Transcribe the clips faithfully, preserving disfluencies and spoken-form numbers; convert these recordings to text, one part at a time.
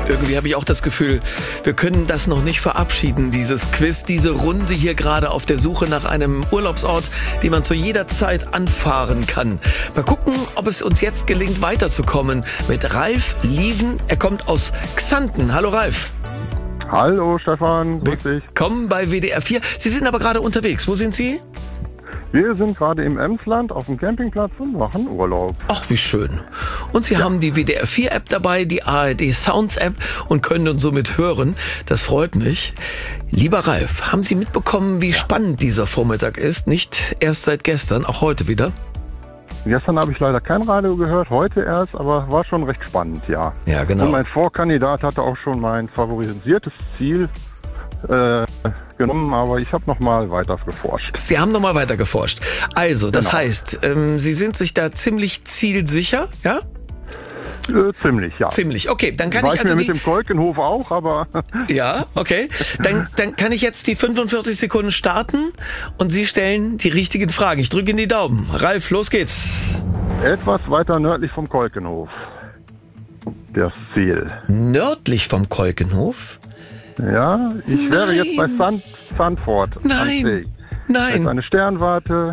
Irgendwie habe ich auch das Gefühl, wir können das noch nicht verabschieden, dieses Quiz, diese Runde hier gerade auf der Suche nach einem Urlaubsort, den man zu jeder Zeit anfahren kann. Mal gucken, ob es uns jetzt gelingt, weiterzukommen mit Ralf Lieven. Er kommt aus Xanten. Hallo Ralf. Hallo Stefan, grüß dich. Willkommen bei W D R vier. Sie sind aber gerade unterwegs. Wo sind Sie? Wir sind gerade im Emsland auf dem Campingplatz und machen Urlaub. Ach, wie schön. Und Sie ja. haben die W D R vier App dabei, die A R D Sounds App und können uns somit hören. Das freut mich. Lieber Ralf, haben Sie mitbekommen, wie spannend dieser Vormittag ist? Nicht erst seit gestern, auch heute wieder? Gestern habe ich leider kein Radio gehört, heute erst, aber war schon recht spannend, ja. Ja, genau. Und mein Vorkandidat hatte auch schon mein favorisiertes Ziel äh, genommen, aber ich habe noch mal weiter geforscht. Sie haben noch mal weiter geforscht. Also, das genau. heißt, ähm, Sie sind sich da ziemlich zielsicher, ja? Äh, ziemlich, ja. Ziemlich, okay. Dann kann War ich also mir die... mit dem Kolkenhof auch, aber... Ja, okay. Dann, dann kann ich jetzt die fünfundvierzig Sekunden starten und Sie stellen die richtigen Fragen. Ich drücke Ihnen die Daumen. Ralf, los geht's. Etwas weiter nördlich vom Kolkenhof. Das Ziel. Nördlich vom Kolkenhof? Ja, ich wäre Nein. jetzt bei Sand, Sandford. Nein, nein. Das ist eine Sternwarte.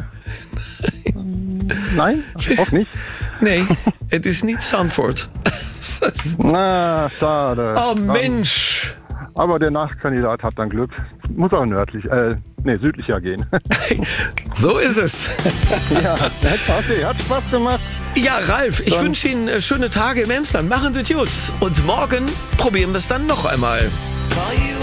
Nein, auch nicht. Nee, es ist nicht Sandford. Na, schade. Oh Mensch. Aber der Nachkandidat hat dann Glück. Muss auch nördlich, äh, nee, südlicher gehen. So ist es. Ja, hat, hat Spaß gemacht. Ja, Ralf, ich Dann wünsche Ihnen schöne Tage im Emsland. Machen Sie es gut. Und morgen probieren wir es dann noch einmal.